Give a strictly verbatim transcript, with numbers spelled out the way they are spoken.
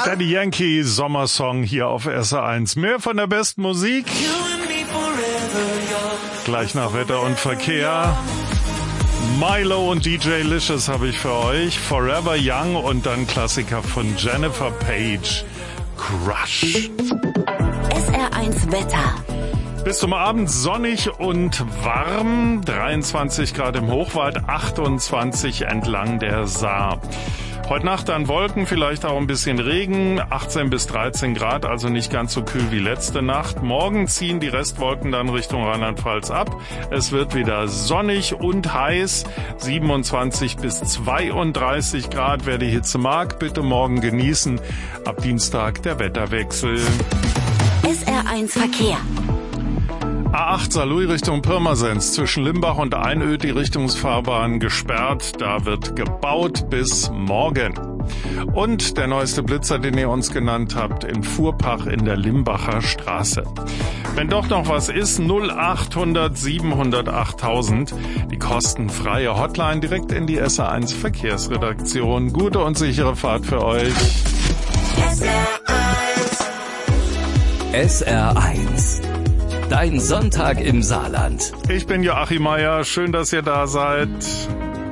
Daddy Yankee Sommersong hier auf S R eins. Mehr von der besten Musik. Gleich nach Wetter und Verkehr. Milo und D J Licious habe ich für euch. Forever Young und dann Klassiker von Jennifer Page. Crush. S R eins Wetter. Bis zum Abend sonnig und warm. dreiundzwanzig Grad im Hochwald, achtundzwanzig entlang der Saar. Heute Nacht dann Wolken, vielleicht auch ein bisschen Regen, achtzehn bis dreizehn Grad, also nicht ganz so kühl wie letzte Nacht. Morgen ziehen die Restwolken dann Richtung Rheinland-Pfalz ab. Es wird wieder sonnig und heiß, siebenundzwanzig bis zweiunddreißig Grad. Wer die Hitze mag, bitte morgen genießen. Ab Dienstag der Wetterwechsel. S R eins Verkehr. A acht Saarlouis Richtung Pirmasens, zwischen Limbach und Einöd die Richtungsfahrbahn gesperrt. Da wird gebaut bis morgen. Und der neueste Blitzer, den ihr uns genannt habt, in Fuhrpach in der Limbacher Straße. Wenn doch noch was ist, null achthundert siebenhundert achttausend, die kostenfreie Hotline direkt in die S R eins Verkehrsredaktion. Gute und sichere Fahrt für euch. S R eins. S R eins. Dein Sonntag im Saarland. Ich bin Joachim Meier. Schön, dass ihr da seid.